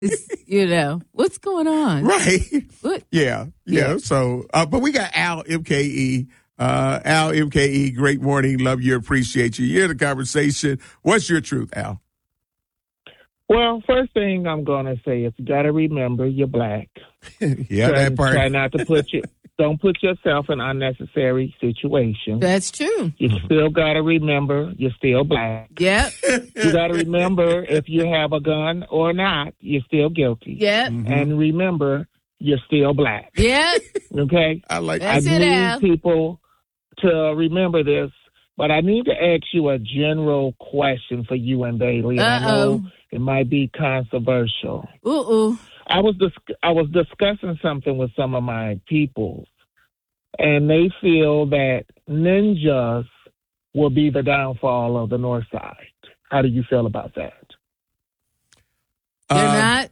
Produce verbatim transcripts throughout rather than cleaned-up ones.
You know, what's going on? Right. What? Yeah, yeah. Yeah. So, uh, but we got Al M K E. Uh, Al M K E, great morning. Love you, appreciate you. You're in the conversation. What's your truth, Al? Well, first thing I'm going to say is you got to remember you're black. yeah, try, that part. Try not to put you, don't put yourself in unnecessary situations. That's true. You still got to remember you're still black. Yep. You got to remember if you have a gun or not, you're still guilty. Yep. Mm-hmm. And remember, you're still black. Yep. Okay? I like That's I it, need Al. people to remember this, but I need to ask you a general question for you and Bailey. And I know Uh-oh. it might be controversial. Ooh-ooh. I was dis- I was discussing something with some of my people, and they feel that ninjas will be the downfall of the North Side. How do you feel about that? They're Um, not.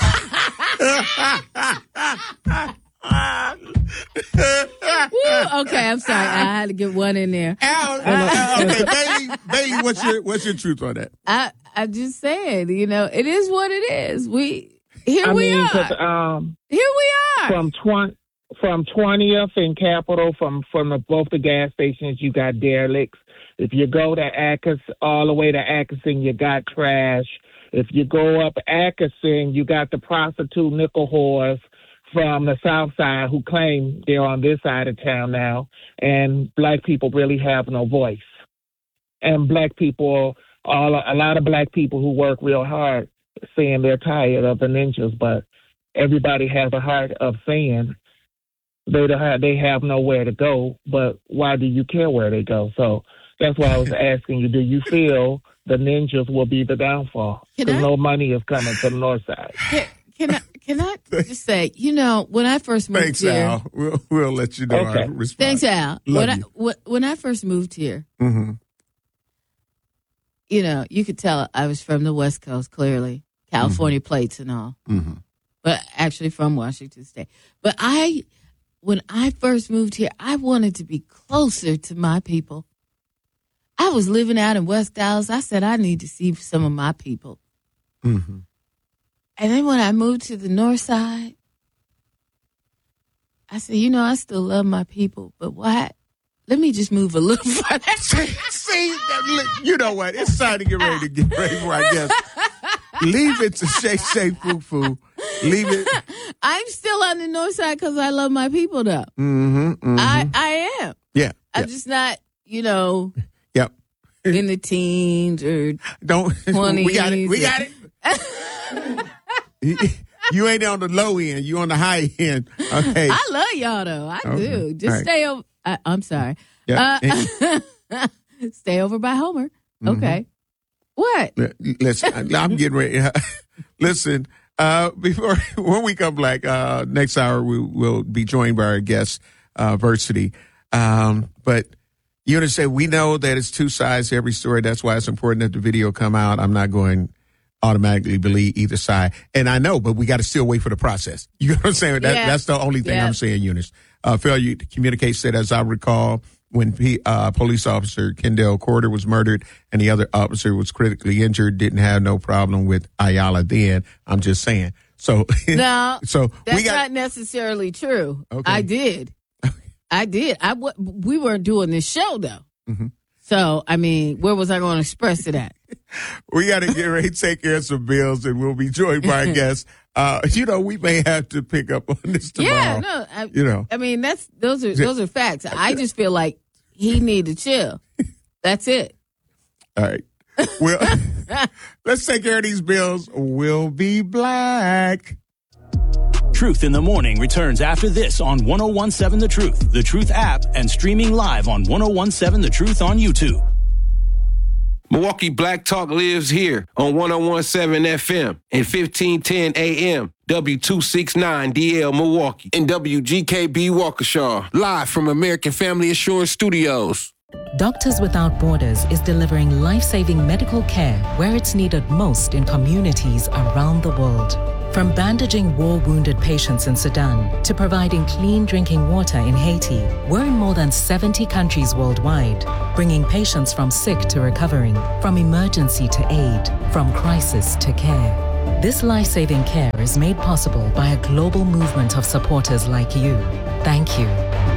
Woo, okay, I'm sorry. I had to get one in there. Al, Al, okay, Bailey, Bailey, what's your what's your truth on that? I I'm just saying, you know, it is what it is. We here I we mean, are. 'cause, um, Here we are. from twenty from twentieth and Capitol, from from the, both the gas stations, you got derelicts. If you go to Atkinson, all the way to Atkinson, you got trash. If you go up Atkinson, you got the prostitute nickel whores from the South Side who claim they're on this side of town now, and black people really have no voice. And black people, all a lot of black people who work real hard, saying they're tired of the ninjas, but everybody has a heart of saying they don't have, they have nowhere to go. But why do you care where they go? So that's why I was asking you: do you feel the ninjas will be the downfall? Can Because I- no money is coming to the North Side. Can, can I can I just say, you know, when I first moved Thanks, here. Al. We'll, we'll let you know Okay. our response. Thanks, Al. Love when I you. wh- when I first moved here, Mm-hmm. you know, you could tell I was from the West Coast, clearly, California plates and all, Mm-hmm. but actually from Washington State. But I, when I first moved here, I wanted to be closer to my people. I was living out in West Dallas. I said, I need to see some of my people. Mm-hmm. And then when I moved to the North Side, I said, you know, I still love my people, but why? Let me just move a little further. See, that- look, you know what? It's time to get ready to get ready for our guest. Leave it to Shay Shay Foo Foo. Leave it. I'm still on the North Side because I love my people, though. Mm-hmm, mm-hmm. I, I am. yeah. I'm yeah. just not, you know, Yep. in the teens or Don't. twenties. We got it. We got it. You- You ain't on the low end. You on the high end. Okay. I love y'all, though. I Okay. do. Just All right. stay over. I, I'm sorry. Yeah. Uh, stay over by Homer. Mm-hmm. Okay. What? Listen, I'm getting ready. Listen, uh, before when we come back uh, next hour, we will be joined by our guest, uh, Versity. Um, but you understand, we know that it's two sides to every story. That's why it's important that the video come out. I'm not going automatically believe either side, and I know, but we got to still wait for the process. You know what I'm saying? That, Yeah. That's the only thing Yeah. I'm saying, Eunice. Uh, failure to communicate said, as I recall, when P, uh, police officer Kendall Corder was murdered and the other officer was critically injured, didn't have no problem with Ayala then. I'm just saying. So, No, so that's we got, not necessarily true. Okay. I did. I did. I w- we weren't doing this show, though. Mm-hmm. So, I mean, where was I going to express it at? we got to get ready to take care of some bills, and we'll be joined by a guest. Uh, you know, we may have to pick up on this tomorrow. Yeah, no. I, You know. I mean, that's those are those are facts. I just feel like he need to chill. That's it. All right. Well, let's take care of these bills. We'll be black. Truth in the Morning returns after this on one oh one seven The Truth, The Truth app, and streaming live on one oh one seven The Truth on YouTube. Milwaukee Black Talk lives here on one oh one seven F M and fifteen ten A M, W two sixty-nine D L Milwaukee, and W G K B Waukesha, live from American Family Assurance Studios. Doctors Without Borders is delivering life-saving medical care where it's needed most in communities around the world. From bandaging war-wounded patients in Sudan to providing clean drinking water in Haiti, we're in more than seventy countries worldwide, bringing patients from sick to recovering, from emergency to aid, from crisis to care. This life-saving care is made possible by a global movement of supporters like you. Thank you.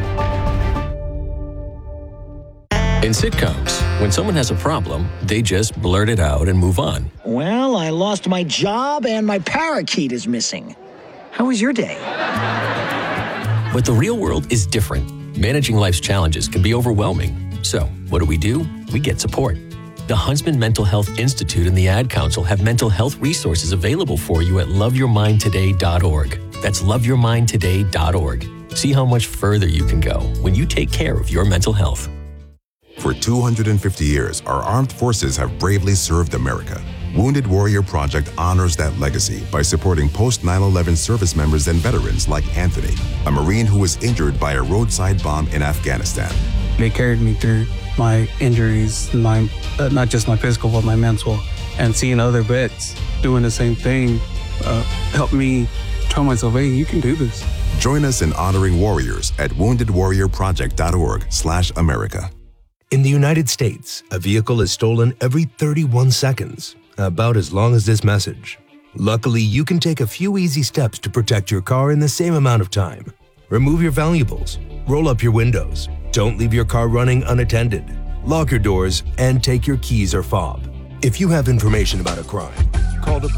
In sitcoms, when someone has a problem, they just blurt it out and move on. Well, I lost my job and my parakeet is missing. How was your day? But the real world is different. Managing life's challenges can be overwhelming. So, what do we do? We get support. The Huntsman Mental Health Institute and the Ad Council have mental health resources available for you at love your mind today dot org. That's love your mind today dot org. See how much further you can go when you take care of your mental health. For two hundred fifty years, our armed forces have bravely served America. Wounded Warrior Project honors that legacy by supporting post nine eleven service members and veterans like Anthony, a Marine who was injured by a roadside bomb in Afghanistan. They carried me through my injuries, my uh, not just my physical, but my mental. And seeing other vets doing the same thing uh, helped me tell myself, hey, you can do this. Join us in honoring warriors at wounded warrior project dot org slash America. In the United States, a vehicle is stolen every thirty-one seconds, about as long as this message. Luckily, you can take a few easy steps to protect your car in the same amount of time. Remove your valuables, roll up your windows, don't leave your car running unattended, lock your doors, and take your keys or fob. If you have information about a crime, call the